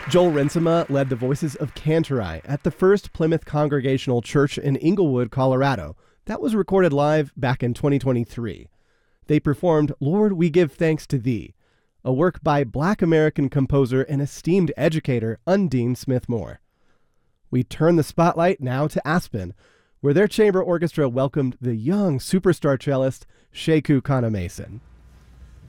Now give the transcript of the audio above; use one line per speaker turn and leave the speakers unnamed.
Joel Rinsema led the Voices of Cantorai at the First Plymouth Congregational Church in Inglewood, Colorado. That was recorded live back in 2023. They performed Lord, We Give Thanks to Thee, a work by Black American composer and esteemed educator Undine Smith Moore. We turn the spotlight now to Aspen, where their chamber orchestra welcomed the young superstar cellist Sheku Kana Mason.